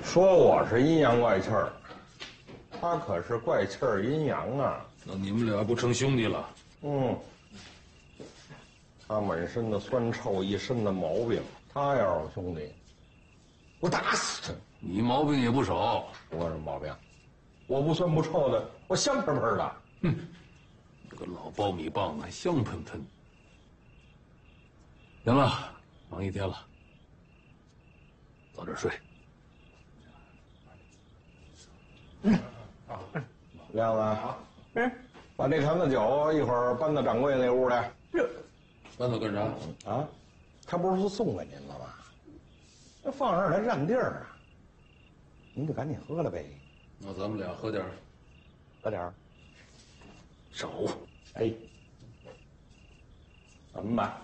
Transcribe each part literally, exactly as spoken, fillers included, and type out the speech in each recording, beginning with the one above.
说我是阴阳怪气儿，他可是怪气儿阴阳啊。 那你们俩不成兄弟了？ 嗯。他满身的酸臭，一身的毛病。他要是我兄弟，我打死他。 你毛病也不少。 我有什么毛病？我不酸不臭的，我香喷喷的。 哼，这个老苞米棒还香喷喷。行了，忙一天了，早点睡。 嗯，好，亮子，嗯，把这坛子酒一会儿搬到掌柜那屋来。 搬走干啥？ 啊，他不是送给您了吗？那放这儿它占地儿啊。您就赶紧喝了呗。 那咱们俩喝点儿， 喝点儿。 少。 哎，怎么办？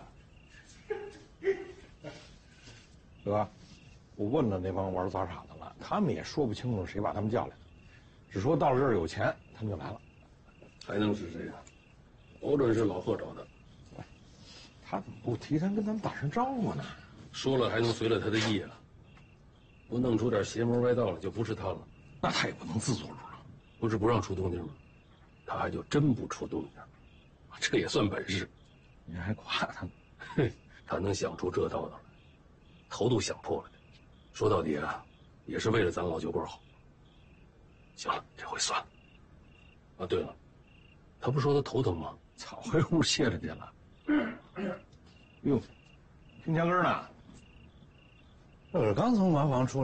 哥，我问了那帮玩杂耍的了，他们也说不清楚谁把他们叫来的，只说到了这儿有钱，他们就来了。 还能是谁啊？保准是老贺找的。 他怎么不提前跟咱们打声招呼呢？ 说了还能随了他的意啊？不弄出点邪门歪道来，就不是他了。 那他也不能自作主张。 不是不让出动静吗？他还就真不出动静，这也算本事。 你还夸他呢？ 哼，他能想出这道道来，头都想破了。说到底啊，也是为了咱老酒馆好。行了，这回算了。啊，对了，他不说他头疼吗？ 早回屋歇着去了。哟，听墙根呢？这是刚从茅房出来。